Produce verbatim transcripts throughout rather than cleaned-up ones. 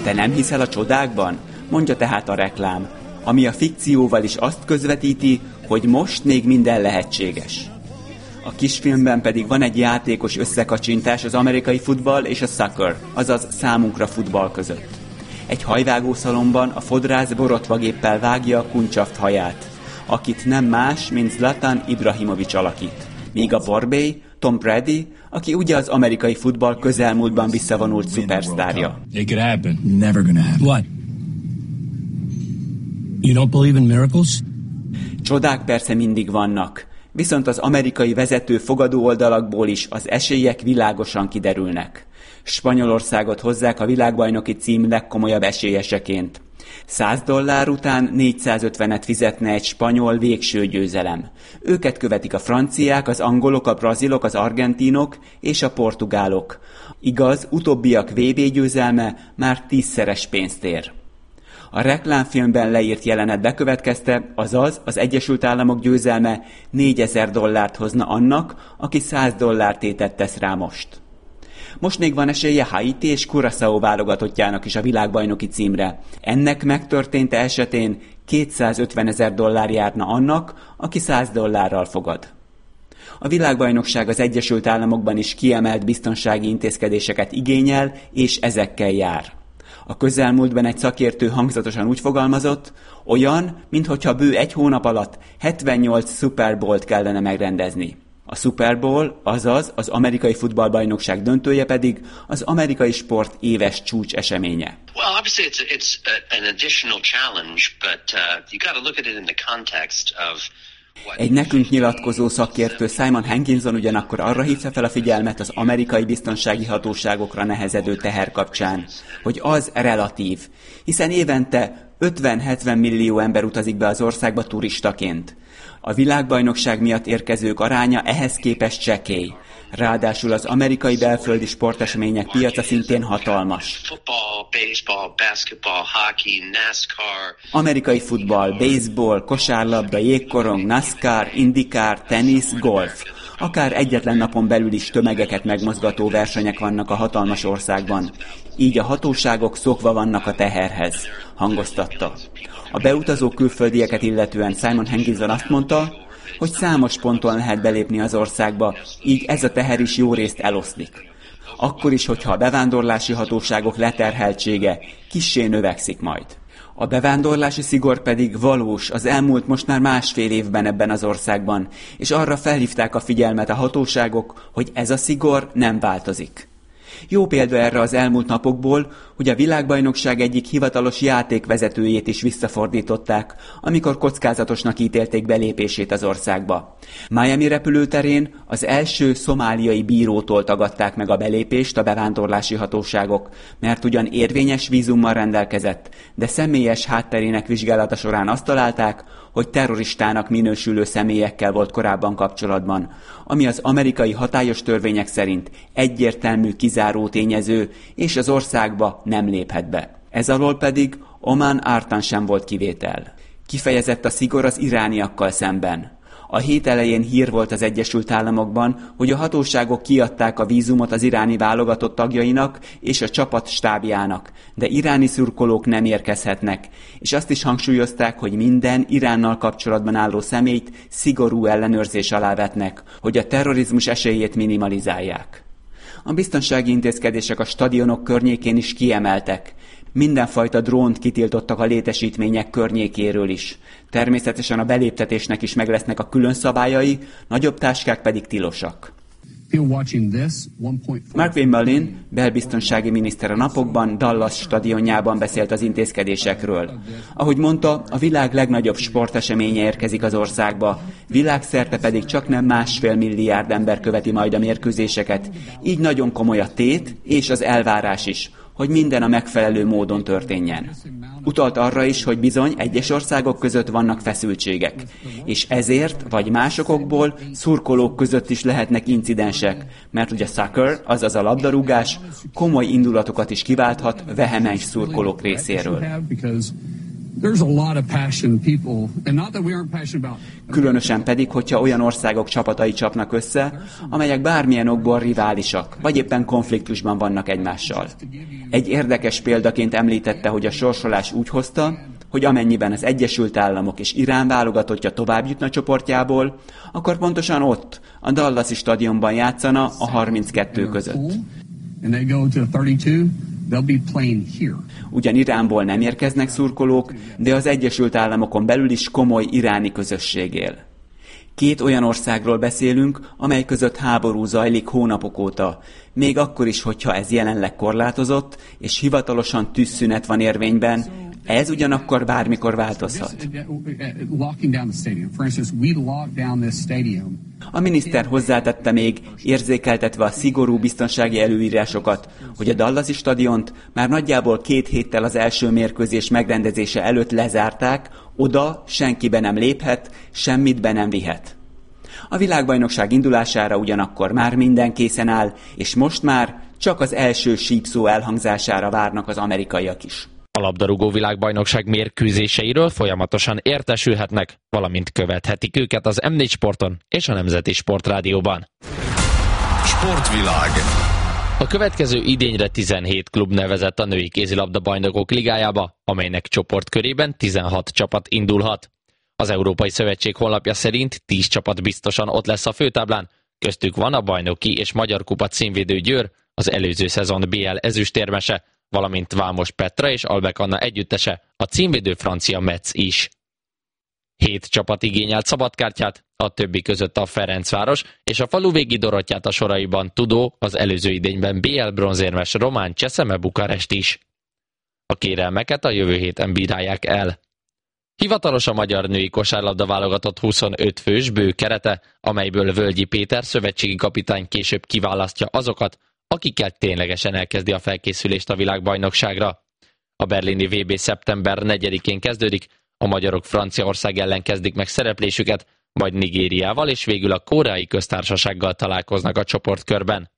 Te nem hiszel a csodákban? Mondja tehát a reklám, ami a fikcióval is azt közvetíti, hogy most még minden lehetséges. A kisfilmben pedig van egy játékos összekacsintás az amerikai futball és a soccer, azaz számunkra futball között. Egy hajvágószalomban a fodrász borotvagéppel vágja a kuncsaft haját, akit nem más, mint Zlatan Ibrahimović alakít. Míg a Borbély, Tom Brady, aki ugye az amerikai futball közelmúltban visszavonult szupersztárja. It could happen. Never gonna happen. What? You don't believe in miracles? Csodák persze mindig vannak, viszont az amerikai vezető fogadó oldalakból is az esélyek világosan kiderülnek. Spanyolországot hozzák a világbajnoki cím legkomolyabb esélyeseként. száz dollár után négyszázötvenet fizetne egy spanyol végső győzelem. Őket követik a franciák, az angolok, a brazilok, az argentinok és a portugálok. Igaz, utóbbiak vé bé győzelme már tízszeres pénzt ér. A reklámfilmben leírt jelenet bekövetkezte, azaz az Egyesült Államok győzelme négyezer dollárt hozna annak, aki száz dollárt tétet tesz rá most. Most még van esélye Haiti és Curaçao válogatottjának is a világbajnoki címre. Ennek megtörténte esetén kétszázötvenezer dollár járna annak, aki száz dollárral fogad. A világbajnokság az Egyesült Államokban is kiemelt biztonsági intézkedéseket igényel, és ezekkel jár. A közelmúltban egy szakértő hangzatosan úgy fogalmazott, olyan, minthogyha bő egy hónap alatt hetvennyolc Super Bowl-t kellene megrendezni. A Super Bowl, azaz az amerikai futballbajnokság döntője pedig az amerikai sport éves csúcs eseménye. Well, obviously it's it's an additional challenge, but uh, you got to look at it in the context of Egy nekünk nyilatkozó szakértő Simon Hankinson ugyanakkor arra hívta fel a figyelmet az amerikai biztonsági hatóságokra nehezedő teher kapcsán, hogy az relatív, hiszen évente ötven-hetven millió ember utazik be az országba turistaként. A világbajnokság miatt érkezők aránya ehhez képest csekély. Ráadásul az amerikai belföldi sportesemények piaca szintén hatalmas. Amerikai futball, baseball, kosárlabda, jégkorong, NASCAR, IndyCar, tenisz, golf. Akár egyetlen napon belül is tömegeket megmozgató versenyek vannak a hatalmas országban. Így a hatóságok szokva vannak a teherhez, hangoztatta. A beutazó külföldieket illetően Simon Hankinson azt mondta, hogy számos ponton lehet belépni az országba, így ez a teher is jó részt eloszlik. Akkor is, hogyha a bevándorlási hatóságok leterheltsége kissé növekszik majd. A bevándorlási szigor pedig valós az elmúlt most már másfél évben ebben az országban, és arra felhívták a figyelmet a hatóságok, hogy ez a szigor nem változik. Jó példa erre az elmúlt napokból, hogy a világbajnokság egyik hivatalos játékvezetőjét is visszafordították, amikor kockázatosnak ítélték belépését az országba. Miami repülőterén az első szomáliai bírótól tagadták meg a belépést a bevándorlási hatóságok, mert ugyan érvényes vízummal rendelkezett, de személyes hátterének vizsgálata során azt találták, hogy terroristának minősülő személyekkel volt korábban kapcsolatban, ami az amerikai hatályos törvények szerint egyértelmű kizáró tényező, és az országba nem léphet be. Ez alól pedig Oman Artan sem volt kivétel. Kifejezett a szigor az irániakkal szemben. A hét elején hír volt az Egyesült Államokban, hogy a hatóságok kiadták a vízumot az iráni válogatott tagjainak és a csapat stábjának, de iráni szurkolók nem érkezhetnek, és azt is hangsúlyozták, hogy minden Iránnal kapcsolatban álló személyt szigorú ellenőrzés alá vetnek, hogy a terrorizmus esélyét minimalizálják. A biztonsági intézkedések a stadionok környékén is kiemeltek. Mindenfajta drónt kitiltottak a létesítmények környékéről is. Természetesen a beléptetésnek is meg lesznek a külön szabályai, nagyobb táskák pedig tilosak. Mark Wimberlin, belbiztonsági miniszter a napokban Dallas stadionjában beszélt az intézkedésekről. Ahogy mondta, a világ legnagyobb sporteseménye érkezik az országba, világszerte pedig csaknem másfél milliárd ember követi majd a mérkőzéseket, így nagyon komoly a tét és az elvárás is, hogy minden a megfelelő módon történjen. Utalt arra is, hogy bizony egyes országok között vannak feszültségek, és ezért, vagy más okokból szurkolók között is lehetnek incidensek, mert ugye a soccer, azaz a labdarúgás, komoly indulatokat is kiválthat vehemens szurkolók részéről. Különösen pedig, hogyha olyan országok csapatai csapnak össze, amelyek bármilyen okból riválisak, vagy éppen konfliktusban vannak egymással. Egy érdekes példaként említette, hogy a sorsolás úgy hozta, hogy amennyiben az Egyesült Államok és Irán válogatottja tovább jutna csoportjából, akkor pontosan ott, a Dallasi stadionban játszana a harminckettő között. Ugyan Iránból nem érkeznek szurkolók, de az Egyesült Államokon belül is komoly iráni közösség él. Két olyan országról beszélünk, amely között háború zajlik hónapok óta, még akkor is, hogyha ez jelenleg korlátozott, és hivatalosan tűzszünet van érvényben, ez ugyanakkor bármikor változhat. A miniszter hozzátette még, érzékeltetve a szigorú biztonsági előírásokat, hogy a Dallasi stadiont már nagyjából két héttel az első mérkőzés megrendezése előtt lezárták, oda senki be nem léphet, semmit be nem vihet. A világbajnokság indulására ugyanakkor már minden készen áll, és most már csak az első sípszó elhangzására várnak az amerikaiak is. A labdarúgó világbajnokság mérkőzéseiről folyamatosan értesülhetnek, valamint követhetik őket az em négy Sporton és a Nemzeti Sportrádióban. Sportvilág. A következő idényre tizenhét klub nevezett a női kézilabda bajnokok ligájába, amelynek csoportkörében tizenhat csapat indulhat. Az Európai Szövetség honlapja szerint tíz csapat biztosan ott lesz a főtáblán, köztük van a bajnoki és magyar kupa címvédő Győr, az előző szezon bé el ezüstérmese, valamint Vámos Petra és Albek Anna együttese, a címvédő francia Metz is. Hét csapat igényelt szabadkártyát, a többi között a Ferencváros és a faluvégi Dorottyát a soraiban tudó, az előző idényben bé el bronzérmes román Cseszeme Bukarest is. A kérelmeket a jövő héten bírálják el. Hivatalos a magyar női kosárlabda válogatott huszonöt fős bő kerete, amelyből Völgyi Péter szövetségi kapitány később kiválasztja azokat, akikkel ténylegesen elkezdi a felkészülést a világbajnokságra. A berlini vé bé szeptember negyedikén kezdődik, a magyarok Franciaország ellen kezdik meg szereplésüket, majd Nigériával és végül a Koreai Köztársasággal találkoznak a csoportkörben.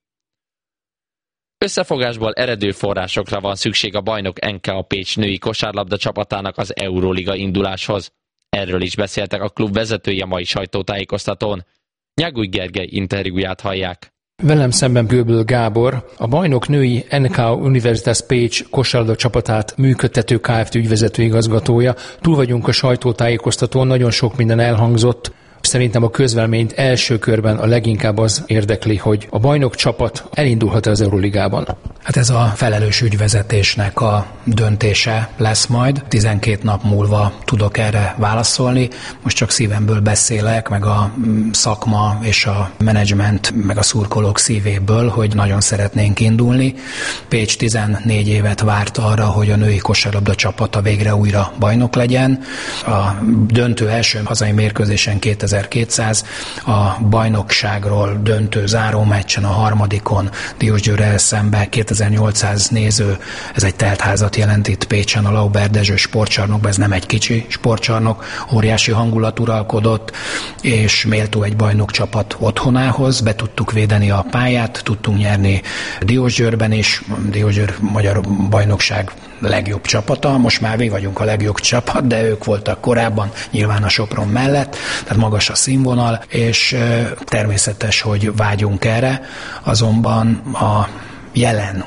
Összefogásból eredő forrásokra van szükség a bajnok en ká a Pécs női kosárlabda csapatának az Euróliga induláshoz. Erről is beszéltek a klub vezetője mai sajtótájékoztatón. Nyáguly Gergely interjúját hallják. Velem szemben Göböl Gábor, a bajnok női en ká Universitas Pécs kosárlabda csapatát működtető Kft. Ügyvezető igazgatója. Túl vagyunk a sajtótájékoztatón, nagyon sok minden elhangzott. Szerintem a közvéleményt első körben a leginkább az érdekli, hogy a bajnok csapat elindulhat-e az Euróligában. Hát ez a felelős ügyvezetésnek a döntése lesz majd. tizenkét nap múlva tudok erre válaszolni. Most csak szívemből beszélek, meg a szakma és a menedzsment, meg a szurkolók szívéből, hogy nagyon szeretnénk indulni. Pécs tizennégy évet várt arra, hogy a női kosárlabda csapata végre újra bajnok legyen. A döntő első hazai mérkőzésen kétezer-kétszáz, a bajnokságról döntő zárómeccsen a harmadikon Diósgyőrrel szembe kétezer-nyolcszáz néző, ez egy teltházat jelent itt Pécsen, a Lauber Dezső sportcsarnokban, ez nem egy kicsi sportcsarnok, óriási hangulat uralkodott, és méltó egy bajnokcsapat otthonához, be tudtuk védeni a pályát, tudtunk nyerni Diósgyőrben is, Diósgyőr magyar bajnokság legjobb csapata, most már mi vagyunk a legjobb csapat, de ők voltak korábban, nyilván a Sopron mellett, tehát magas a színvonal, és természetes, hogy vágyunk erre, azonban a jelen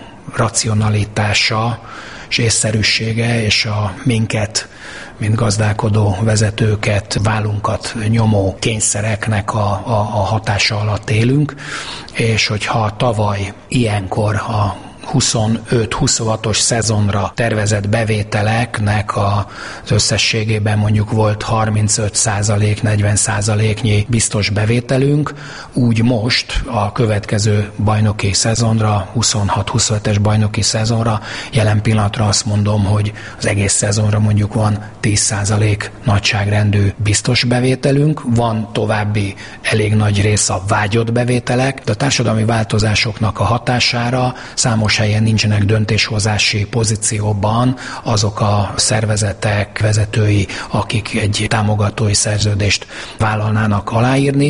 racionalitása és észszerűsége és a minket, mint gazdálkodó vezetőket, vállunkat nyomó kényszereknek a, a, a hatása alatt élünk, és hogyha tavaly ilyenkor a huszonöt-huszonhatos szezonra tervezett bevételeknek az összességében mondjuk volt harmincöt százalék, negyven százaléknyi biztos bevételünk, úgy most a következő bajnoki szezonra, huszonhat-huszonhetes bajnoki szezonra, jelen pillanatra azt mondom, hogy az egész szezonra mondjuk van tíz százalék nagyságrendű biztos bevételünk, van további elég nagy rész a vágyott bevételek, de a társadalmi változásoknak a hatására számos helyen nincsenek döntéshozási pozícióban azok a szervezetek vezetői, akik egy támogatói szerződést vállalnának aláírni.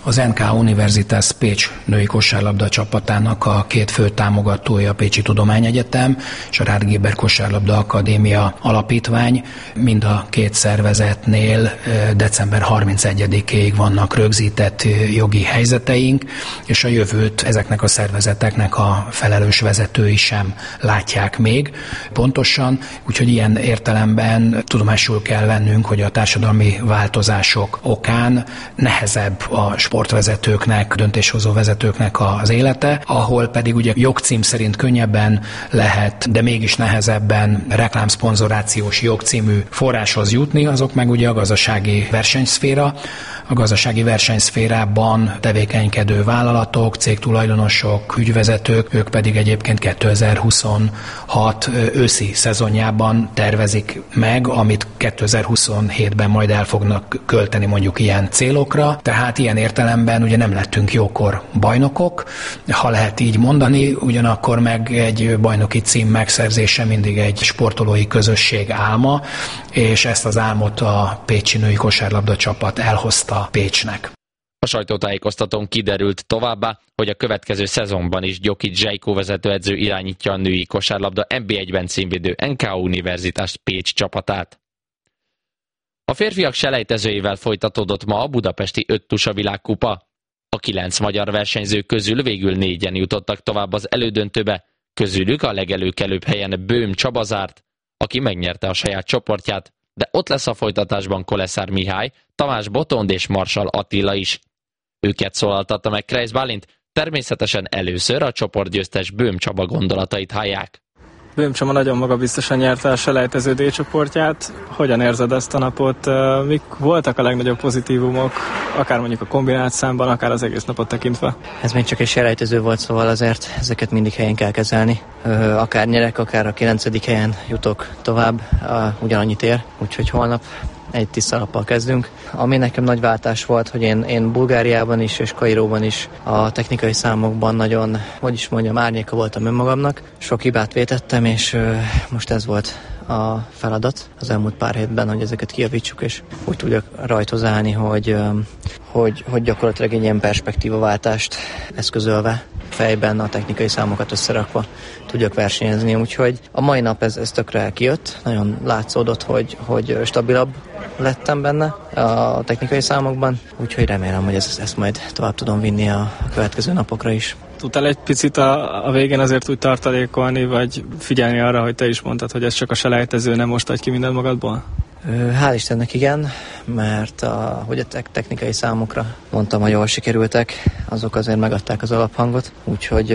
Az en ká Universitas Pécs női kosárlabda csapatának a két fő támogatója a Pécsi Tudományegyetem és a Rád Géber Kosárlabda Akadémia Alapítvány. Mind a két szervezetnél december harmincegyedikéig vannak rögzített jogi helyzeteink, és a jövőt ezeknek a szervezeteknek a felelős vezetői sem látják még pontosan, úgyhogy ilyen értelemben tudomásul kell vennünk, hogy a társadalmi változások okán nehezebb a sportvezetőknek, döntéshozó vezetőknek az élete, ahol pedig ugye jogcím szerint könnyebben lehet, de mégis nehezebben reklámszponzorációs jogcímű forráshoz jutni, azok meg ugye a gazdasági versenyszféra. A gazdasági versenyszférában tevékenykedő vállalatok, cégtulajdonosok, ügyvezetők, ők pedig egyébként kétezer-huszonhat őszi szezonjában tervezik meg, amit kétezer-huszonhétben majd el fognak költeni mondjuk ilyen célokra. Tehát ilyen értelemben ugye nem lettünk jókor bajnokok, ha lehet így mondani, ugyanakkor meg egy bajnoki cím megszerzése mindig egy sportolói közösség álma, és ezt az álmot a pécsi női kosárlabda csapat elhozta Pécsnek. A sajtótájékoztatón kiderült továbbá, hogy a következő szezonban is Gyokic Zsejko vezetőedző irányítja a női kosárlabda en bé egyben címvédő en ká Universitas Pécs csapatát. A férfiak selejtezőjével folytatódott ma a budapesti öttusa világkupa. A kilenc magyar versenyző közül végül négyen jutottak tovább az elődöntőbe, közülük a legelőkelőbb helyen Böhm Csaba zárt, aki megnyerte a saját csoportját, de ott lesz a folytatásban Koleszár Mihály, Tamás Botond és Marsal Attila is. Őket szólaltatta meg Kreisz Bálint, természetesen először a csoportgyőztes Böhm Csaba gondolatait hallják. Böhm Csaba nagyon magabiztosan nyerte a selejtező D csoportját. Hogyan érzed ezt a napot? Mik voltak a legnagyobb pozitívumok, akár mondjuk a kombinált számban, akár az egész napot tekintve? Ez még csak egy selejtező volt, szóval azért ezeket mindig helyén kell kezelni. Akár nyerek, akár a kilencedik helyen jutok tovább, ugyanannyit ér, úgyhogy holnap egy tiszta lappal kezdünk. Ami nekem nagy váltás volt, hogy én, én Bulgáriában is és Kairóban is a technikai számokban nagyon, hogy is mondjam, árnyéka voltam önmagamnak. Sok hibát vétettem, és uh, most ez volt a feladat az elmúlt pár hétben, hogy ezeket kijavítsuk, és úgy tudjak rajthoz állni, hogy, um, hogy, hogy gyakorlatilag egy ilyen perspektívaváltást eszközölve, fejben a technikai számokat összerakva tudjak versenyezni, úgyhogy a mai nap ez, ez tökre kijött, nagyon látszódott, hogy, hogy stabilabb lettem benne a technikai számokban, úgyhogy remélem, hogy ezt, ezt majd tovább tudom vinni a következő napokra is. Tudtál egy picit a, a végén azért úgy tartalékolni, vagy figyelni arra, hogy te is mondtad, hogy ez csak a selejtező, nem most adj ki mindent magadból? Hál' Istennek igen, mert a, hogy a technikai számokra mondtam, hogy jól sikerültek, azok azért megadták az alaphangot, úgyhogy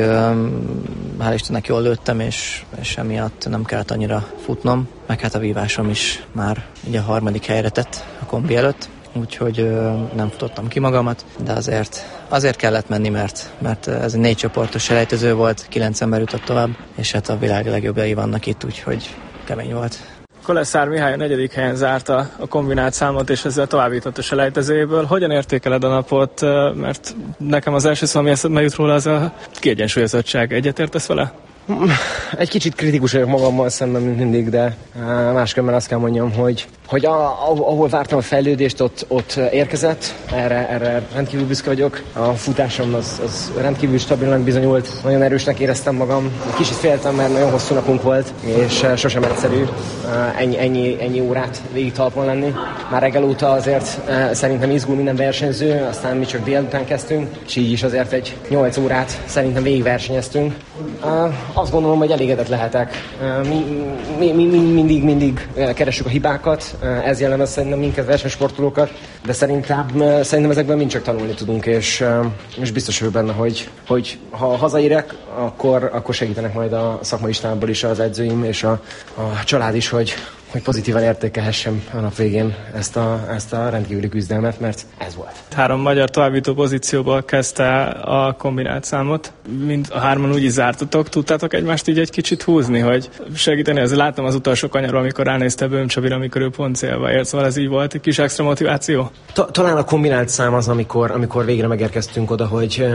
hál' Istennek jól lőttem, és, és emiatt nem kellett annyira futnom, meg hát a vívásom is már ugye a harmadik helyre tett a kombi előtt, úgyhogy ö, nem futottam ki magamat, de azért, azért kellett menni, mert, mert ez egy négy csoportos selejtező volt, kilenc ember jutott tovább, és hát a világ legjobbjai vannak itt, úgyhogy kemény volt. Koleszár Mihály a negyedik helyen zárta a kombinált számot, és ezzel továbbított a selejtezőjéből. Hogyan értékeled a napot? Mert nekem az első szó, ami eszembe jut róla, az a kiegyensúlyozottság. Egyetértesz vele? Egy kicsit kritikus vagyok magammal szemben, mint mindig, de másképpen azt kell mondjam, hogy, hogy a, ahol vártam a fejlődést, ott, ott érkezett, erre, erre rendkívül büszke vagyok. A futásom az, az rendkívül stabilnak bizonyult, nagyon erősnek éreztem magam. Kicsit féltem, mert nagyon hosszú napunk volt, és sosem egyszerű ennyi, ennyi, ennyi órát végig talpon lenni. Már reggel óta azért szerintem izgul minden versenyző, aztán mi csak délután kezdtünk, és így is azért egy nyolc órát szerintem végig versenyeztünk. Azt gondolom, hogy elégedett lehetek. Mi, mi, mi, mi mindig, mindig keressük a hibákat, ez jellemez szerintem minket, versenysportolókat, de szerintem, szerintem ezekben mind csak tanulni tudunk, és, és biztos vagyok benne, hogy, hogy ha hazaérek, akkor, akkor segítenek majd a szakmai stábból is az edzőim, és a, a család is, hogy, hogy pozitívan értékelhessem a nap végén ezt a, ezt a rendkívüli küzdelmet, mert ez volt. Három magyar továbbító pozícióból kezdte a kombinált számot. Mind a hárman úgy is zártatok, tudtátok egymást így egy kicsit húzni, hogy segíteni? Ez láttam az utolsó kanyarról, amikor ránézte Böhm Csabira, amikor ő pont célba ért, szóval ez így volt, egy kis extra motiváció? Talán a kombinált szám az, amikor, amikor végre megérkeztünk oda, hogy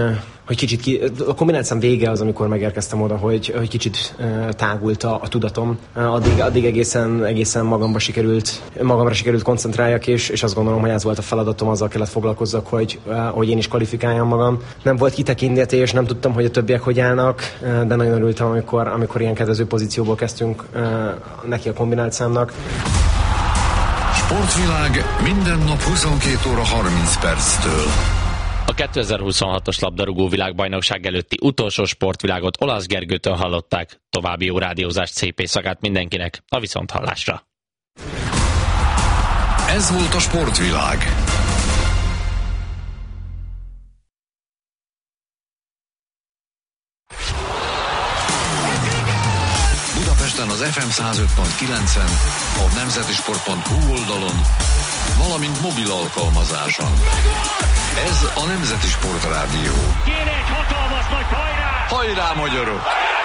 hogy kicsit ki, a kombinált szám vége az, amikor megérkeztem oda, hogy, hogy kicsit uh, tágult a, a tudatom. Uh, addig, addig egészen, egészen magamba sikerült, magamra sikerült koncentráljak, és, és azt gondolom, hogy ez volt a feladatom, azzal kellett foglalkozzak, hogy, uh, hogy én is kvalifikáljam magam. Nem volt kitekintetés, nem tudtam, hogy a többiek hogy állnak, uh, de nagyon örültem, amikor, amikor ilyen kedvező pozícióból kezdtünk uh, neki a kombinált számnak. Sportvilág minden nap huszonkét óra harminc perctől. A kétezer-huszonhatos labdarúgó világbajnokság előtti utolsó sportvilágot Olasz Gergőtől hallották. További jó rádiózást, szép éjszakát mindenkinek, a viszonthallásra. Ez volt a Sportvilág. Budapesten az ef em száz öt pont kilencen, a nemzetisport pont hu oldalon, valamint mobil alkalmazáson. Ez a Nemzeti Sport Rádió. Kéne egy hatalmas nagy hajrá! Hajrá, magyarok!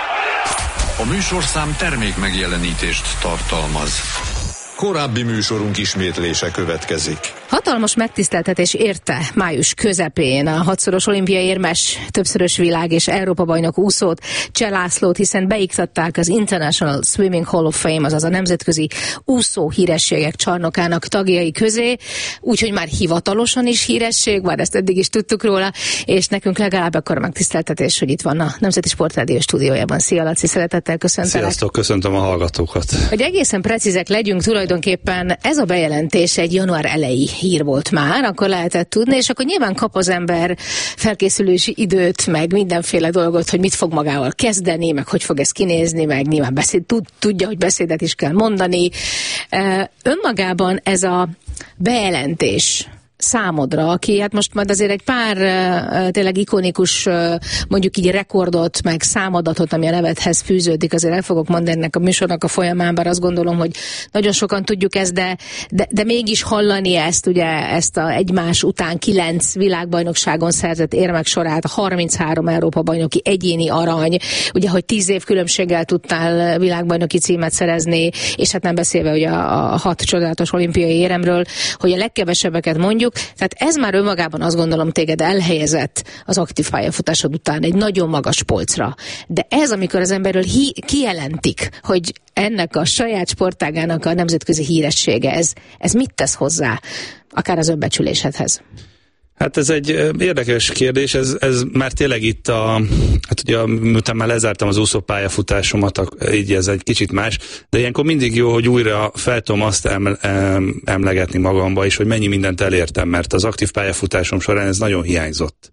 A műsorszám termék megjelenítést tartalmaz. Korábbi műsorunk ismétlése következik. Hatalmas megtiszteltetés érte május közepén a hatszoros olimpiai érmes, többszörös világ és Európa-bajnok úszót, Cseh Lászlót, hiszen beiktatták az International Swimming Hall of Fame, azaz a nemzetközi úszó hírességek csarnokának tagjai közé, úgyhogy már hivatalosan is híresség, bár ezt eddig is tudtuk róla, és nekünk legalább akkor megtiszteltetés, hogy itt van a Nemzeti Sportrádió stúdiójában. Szia, Laci, szeretettel köszöntelek. Sziasztok, köszöntöm a hallgatókat. Hogy egészen precízek legyünk, tulajdonképpen ez a bejelentés egy január elejé hír volt már, akkor lehetett tudni, és akkor nyilván kap az ember felkészülési időt, meg mindenféle dolgot, hogy mit fog magával kezdeni, meg hogy fog ez kinézni, meg nyilván beszéd, tud, tudja, hogy beszédet is kell mondani. Önmagában ez a bejelentés számodra, aki hát most majd azért egy pár uh, tényleg ikonikus, uh, mondjuk így rekordot, meg számadatot, ami a nevedhez fűződik, azért el fogok mondani ennek a műsornak a folyamán, bár azt gondolom, hogy nagyon sokan tudjuk ezt, de, de, de mégis hallani ezt, ugye ezt a egymás után kilenc világbajnokságon szerzett érmek sorát, harminchárom Európa-bajnoki egyéni arany, ugye, hogy tíz év különbséggel tudtál világbajnoki címet szerezni, és hát nem beszélve ugye a, a hat csodálatos olimpiai éremről, hogy a legkevesebbeket mondjuk. Tehát ez már önmagában azt gondolom téged elhelyezett az aktív pályafutásod után egy nagyon magas polcra. De ez, amikor az emberről hi- kijelentik, hogy ennek a saját sportágának a nemzetközi híressége, ez, ez mit tesz hozzá, akár az önbecsülésedhez? Hát ez egy érdekes kérdés, ez, ez már tényleg itt a, hát ugye miután már lezártam az úszópályafutásomat, így ez egy kicsit más, de ilyenkor mindig jó, hogy újra fel tudom azt eml, emlegetni magamba is, hogy mennyi mindent elértem, mert az aktív pályafutásom során ez nagyon hiányzott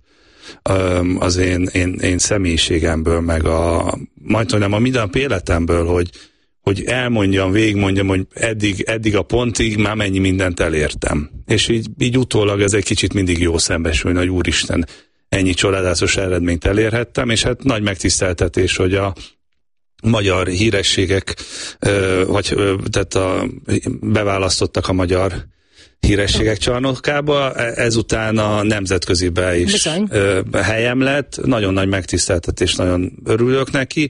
az én, én, én személyiségemből, meg a majdnem a mindennapi életemből, hogy hogy elmondjam, végigmondjam, hogy eddig, eddig a pontig már mennyi mindent elértem. És így, így utólag ez egy kicsit mindig jó szembesülni, hogy úristen, ennyi csodálatos eredményt elérhettem, és hát nagy megtiszteltetés, hogy a magyar hírességek, vagy tehát a, beválasztottak a magyar hírességek csarnokába, ezután a nemzetközibe is Bizony. helyem lett. Nagyon nagy megtiszteltetés, nagyon örülök neki.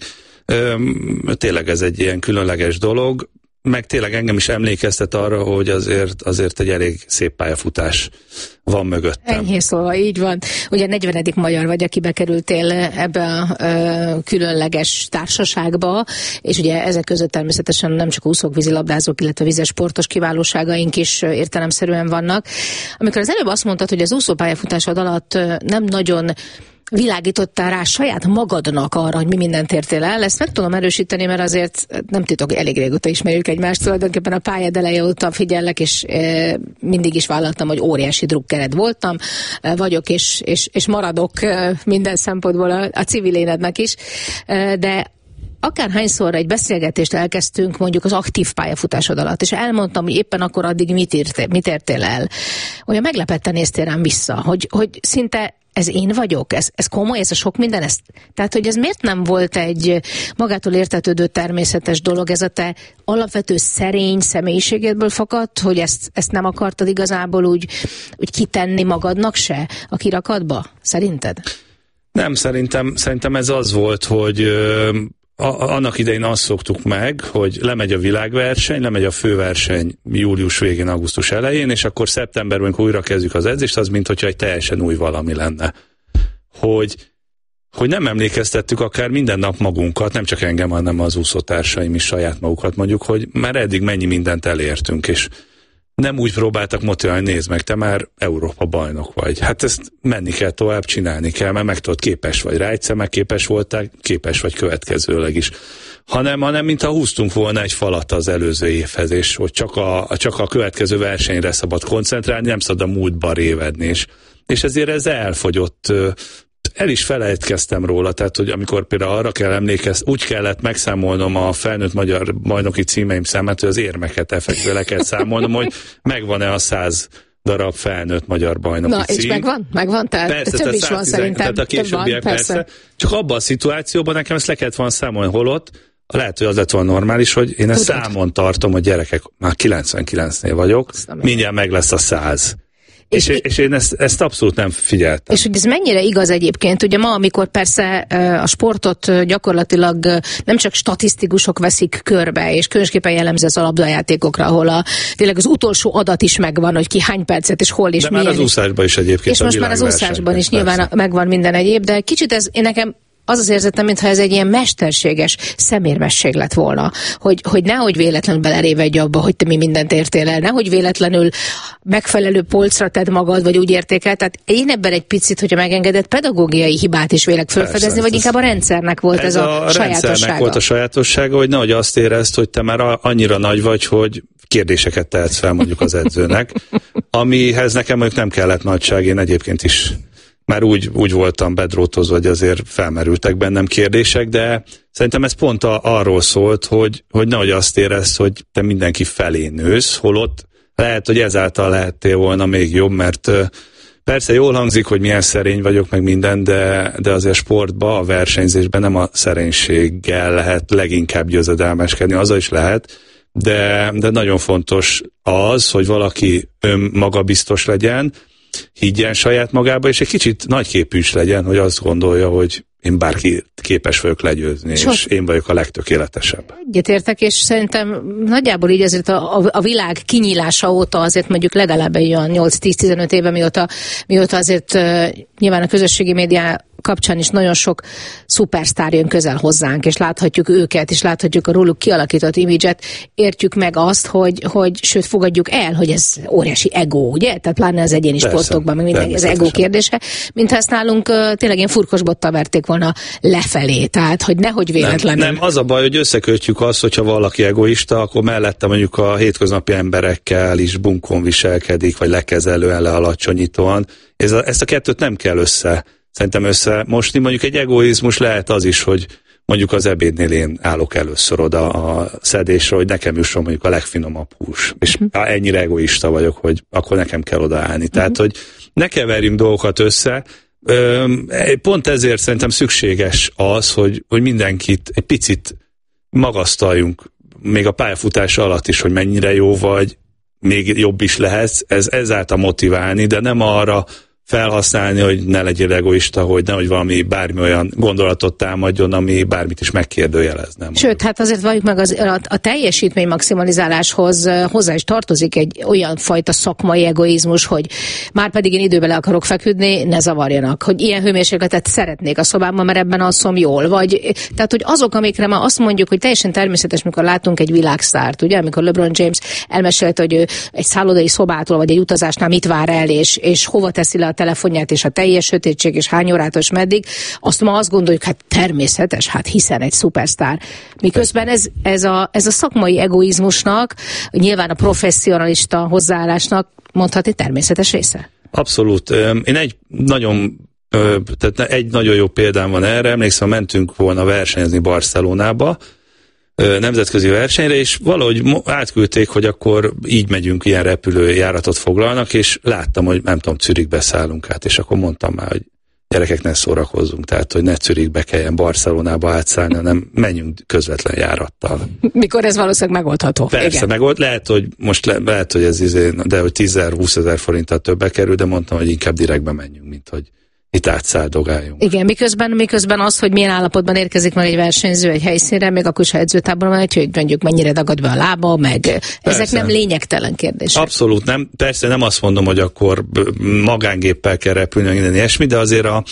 Tényleg ez egy ilyen különleges dolog, meg tényleg engem is emlékeztet arra, hogy azért, azért egy elég szép pályafutás van mögöttem. Ennyi szóval, így van. Ugye negyvenedik magyar vagy, aki bekerültél ebbe a ö, különleges társaságba, és ugye ezek között természetesen nem csak úszók, vízilabdázók, illetve vizes sportos kiválóságaink is értelemszerűen vannak. Amikor az előbb azt mondtad, hogy az úszópályafutásod alatt nem nagyon világítottál rá saját magadnak arra, hogy mi mindent értél el. Ezt meg tudom erősíteni, mert azért nem titok, elég régóta ismerjük egymást, tulajdonképpen a pályád eleje óta figyellek, és e, mindig is vállaltam, hogy óriási drukkered voltam, e, vagyok, és, és, és maradok e, minden szempontból a, a civil énednek is, e, de akárhányszor egy beszélgetést elkezdtünk mondjuk az aktív pályafutásod alatt, és elmondtam, hogy éppen akkor addig mit, írtél, mit értél el, olyan meglepetten néztél rám vissza, hogy, hogy szinte ez én vagyok, ez, ez komoly, ez a sok minden, ez, tehát hogy ez miért nem volt egy magától értetődő természetes dolog, ez a te alapvető szerény személyiségedből fakadt, hogy ezt, ezt nem akartad igazából úgy, úgy kitenni magadnak se a kirakatba, szerinted? Nem, szerintem, szerintem ez az volt, hogy ö, a, annak idején azt szoktuk meg, hogy lemegy a világverseny, lemegy a főverseny július végén, augusztus elején, és akkor szeptemberben újra kezdjük az edzést, az mint hogyha egy teljesen új valami lenne. Hogy hogy nem emlékeztettük akár minden nap magunkat, nem csak engem, hanem az úszótársaim is saját magukat mondjuk, hogy már eddig mennyi mindent elértünk, és nem úgy próbáltak motiválni, nézd meg, te már Európa bajnok vagy. Hát ezt menni kell tovább, csinálni kell, mert meg tudod, képes vagy rá, egyszer meg képes voltál, képes vagy következőleg is. Hanem, hanem mintha húztunk volna egy falat az előző évhez, és hogy csak a, csak a következő versenyre szabad koncentrálni, nem szabad a múltba révedni. És, és ezért ez elfogyott. El is felejtkeztem róla, tehát hogy amikor például arra kell emlékezni, úgy kellett megszámolnom a felnőtt magyar bajnoki címeim számát, hogy az érmeket effektíve le kell számolnom, hogy megvan-e a száz darab felnőtt magyar bajnoki Na, cím. és megvan? Megvan? Tehát persze, több is van szerintem. Tehát a későbbiek van, persze. persze. Csak abban a szituációban nekem ezt le kellett volna számolni, holott lehet, hogy az lett volna normális, hogy én ezt Tudod. számon tartom, hogy gyerekek, már kilencvenkilencnél vagyok, mindjárt meg lesz a száz. És, és, és én ezt, ezt abszolút nem figyeltem. És hogy ez mennyire igaz egyébként, ugye ma, amikor persze a sportot gyakorlatilag nem csak statisztikusok veszik körbe, és különösképpen jellemző az a labdajátékokra, ahol a, tényleg az utolsó adat is megvan, hogy ki hány percet, és hol és de milyen. De már az úszásban is egyébként. És most már az úszásban is nyilván persze. megvan minden egyéb, de kicsit ez én nekem az az érzetem, mintha ez egy ilyen mesterséges szemérmesség lett volna, hogy, hogy nehogy véletlenül belerévedj abba, hogy te mi mindent értél el, nehogy véletlenül megfelelő polcra tedd magad, vagy úgy értékel. Tehát én ebben egy picit, hogyha megengedett, pedagógiai hibát is vélek felfedezni, Persze, vagy inkább a rendszernek volt ez, ez a, a sajátossága. rendszernek volt a sajátossága, hogy nehogy azt érezd, hogy te már annyira nagy vagy, hogy kérdéseket tehetsz fel mondjuk az edzőnek, amihez nekem mondjuk nem kellett nagyság, én egyébként is már úgy, úgy voltam bedrótozva, hogy azért felmerültek bennem kérdések, de szerintem ez pont a, arról szólt, hogy, hogy nehogy azt érezd, hogy te mindenki felé nősz, holott lehet, hogy ezáltal lehettél volna még jobb, mert persze jól hangzik, hogy milyen szerény vagyok, meg minden, de, de azért sportban, a versenyzésben nem a szerénységgel lehet leginkább győzedelmeskedni, azzal is lehet, de, de nagyon fontos az, hogy valaki önmagabiztos legyen, higgyen saját magába, és egy kicsit nagyképű is legyen, hogy azt gondolja, hogy én bárki képes vagyok legyőzni, Sok. és én vagyok a legtökéletesebb. Egyetértek, és szerintem nagyjából így azért a, a, a világ kinyílása óta azért mondjuk legalább egy olyan nyolc-tíz-tizenöt éve, mióta, mióta azért uh, nyilván a közösségi média kapcsán is nagyon sok szupersztár jön közel hozzánk, és láthatjuk őket, és láthatjuk a róluk kialakított imidzset, értjük meg azt, hogy, hogy sőt, fogadjuk el, hogy ez óriási ego, ugye? Tehát pláne az egyéni persze, sportokban, meg minden, ez ego kérdése, mintha ezt nálunk uh, tényleg ilyen furkosbottal verték volna lefelé, tehát, hogy nehogy véletlenül. Nem, nem, az a baj, hogy összekötjük azt, hogyha valaki egoista, akkor mellette mondjuk a hétköznapi emberekkel is bunkon viselkedik, vagy lekezelően, lealacsonyítóan. Ez a, ezt a kettőt nem kell össze Szerintem összemosni. Mondjuk egy egoizmus lehet az is, hogy mondjuk az ebédnél én állok először oda a szedésre, hogy nekem jusson mondjuk a legfinomabb hús. És uh-huh. ennyire egoista vagyok, hogy akkor nekem kell odaállni. Uh-huh. Tehát, hogy ne keverjünk dolgokat össze. Pont ezért szerintem szükséges az, hogy, hogy mindenkit egy picit magasztaljunk, még a pályafutás alatt is, hogy mennyire jó vagy, még jobb is lehetsz, ez ezáltal motiválni, de nem arra felhasználni, hogy ne legyél egoista, hogy nehogy valami bármi olyan gondolatot támadjon, ami bármit is megkérdőjelezne. Sőt, hát azért valljuk meg, az, a, a teljesítmény maximalizáláshoz hozzá is tartozik egy olyan fajta szakmai egoizmus, hogy már pedig én időben le akarok feküdni, ne zavarjanak, hogy ilyen hőmérsékletet szeretnék a szobámban, mert ebben alszom jól, vagy tehát, hogy azok, amikre ma azt mondjuk, hogy teljesen természetes, mikor látunk egy világsztárt, ugye, amikor LeBron James elmesélte, hogy ő egy szállodai szobától, vagy egy utazásnál mit vár el, és, és hova teszi le a telefonját, és a teljes sötétség, és hány órától, és meddig, azt ma azt gondoljuk, hát természetes, hát hiszen egy szupersztár. Miközben ez, ez, a, ez a szakmai egoizmusnak, nyilván a professzionalista hozzáállásnak mondhatni természetes része. Abszolút. Én egy nagyon, tehát egy nagyon jó példám van erre, emlékszem, mentünk volna versenyezni Barcelonába, nemzetközi versenyre, és valahogy átküldték, hogy akkor így megyünk, ilyen repülőjáratot foglalnak, és láttam, hogy nem tudom, Zürichbe szállunk át, és akkor mondtam már, hogy gyerekek, ne szórakozzunk, tehát, hogy ne Zürichbe kelljen Barcelonába átszállni, hanem menjünk közvetlen járattal. Mikor ez valószínűleg megoldható. Persze, igen. megold, lehet, hogy most le, lehet, hogy ez izé, de hogy tízezer-húszezer forinttal többe kerül, de mondtam, hogy inkább direktbe menjünk, mint hogy itt átszáldogáljunk. Igen, miközben, miközben az, hogy milyen állapotban érkezik meg egy versenyző egy helyszínre, még akkor is, ha edzőtáborban megy, hogy mondjuk mennyire dagad be a lába, meg persze. Ezek nem lényegtelen kérdések. Abszolút nem. Persze nem azt mondom, hogy akkor magángéppel kell repülni, minden ilyesmi, de azért a,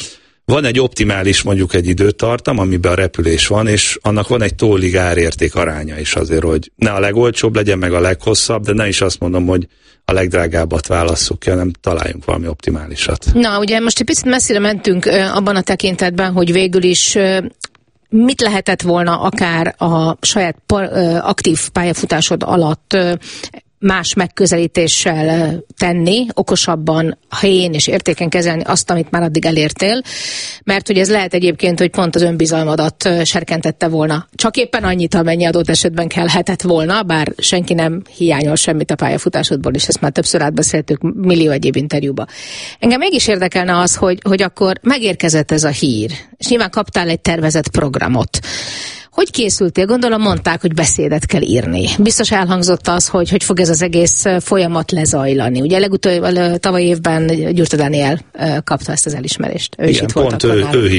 van egy optimális mondjuk egy időtartam, amiben a repülés van, és annak van egy tollig árérték aránya is azért, hogy ne a legolcsóbb legyen, meg a leghosszabb, de ne is azt mondom, hogy a legdrágábbat válasszuk ki, hanem találjunk valami optimálisat. Na, ugye most egy picit messzire mentünk abban a tekintetben, hogy végül is mit lehetett volna akár a saját aktív pályafutásod alatt más megközelítéssel tenni, okosabban, helyén és értéken kezelni azt, amit már addig elértél, mert hogy ez lehet egyébként, hogy pont az önbizalmadat serkentette volna. Csak éppen annyit, amennyi adott esetben kellhetett volna, bár senki nem hiányol semmit a pályafutásodból, és ezt már többször átbeszéltük millió egyéb interjúba. Engem mégis érdekelne az, hogy, hogy akkor megérkezett ez a hír, és nyilván kaptál egy tervezett programot. Hogy készültél? Gondolom mondták, hogy beszédet kell írni. Biztos elhangzott az, hogy hogy fog ez az egész folyamat lezajlani. Ugye legutóbb tavaly évben Gyurta Dániel kapta ezt az elismerést. Ő Igen, is itt pont ő, ő